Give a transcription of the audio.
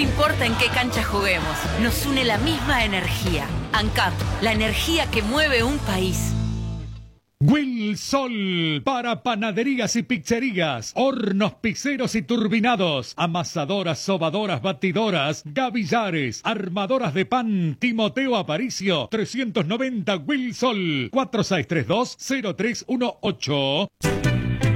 importa en qué cancha juguemos, nos une la misma energía. ANCAP, la energía que mueve un país. Wilsol, para panaderías y pizzerías, hornos pizzeros y turbinados, amasadoras, sobadoras, batidoras, gavillares, armadoras de pan. Timoteo Aparicio, 390 Wilsol, 4632-0318.